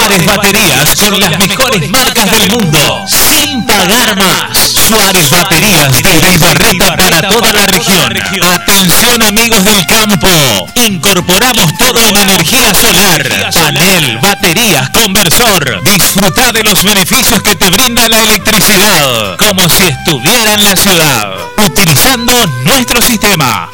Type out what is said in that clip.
Suárez Baterías con las mejores marcas del mundo, sin pagar más. Suárez Baterías desde Ibarreta para toda la región. Atención amigos del campo, incorporamos todo en energía solar, panel, baterías, conversor. Disfruta de los beneficios que te brinda la electricidad, como si estuviera en la ciudad, utilizando nuestro sistema.